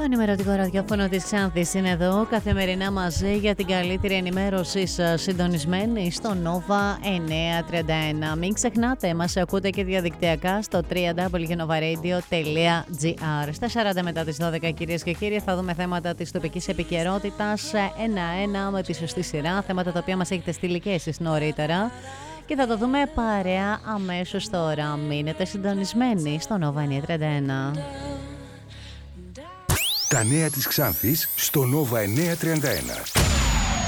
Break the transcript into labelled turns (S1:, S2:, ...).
S1: ενημερωτικό ραδιόφωνο της Ξάνθης είναι εδώ, καθημερινά μαζί για την καλύτερη ενημέρωσή σας, συντονισμένη στο Nova 931. Μην ξεχνάτε, μας ακούτε και διαδικτυακά στο www.novaradio.gr. Στα 40 μετά τις 12, κυρίες και κύριοι, θα δούμε θέματα της τοπικής επικαιρότητας ένα-ένα με τη σωστή σειρά, θέματα τα οποία μας έχετε στείλει και εσείς νωρίτερα. Και θα το δούμε παρέα αμέσως τώρα. Μείνετε συντονισμένοι στο Nova 931.
S2: Τα νέα της Ξάνθης στο Nova 931.